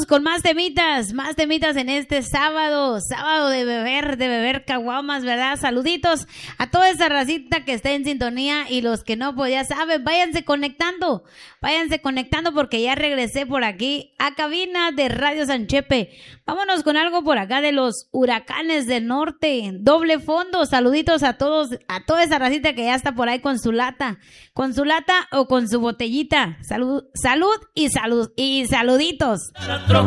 Vámonos con más temitas en este sábado de beber caguamas, ¿verdad? Saluditos a toda esa racita que está en sintonía y los que no, pues ya saben, váyanse conectando porque ya regresé por aquí a cabina de Radio Sanchepe. Vámonos con algo por acá de los Huracanes del Norte, doble fondo. Saluditos a todos, a toda esa racita que ya está por ahí con su lata o con su botellita. Salud y saluditos.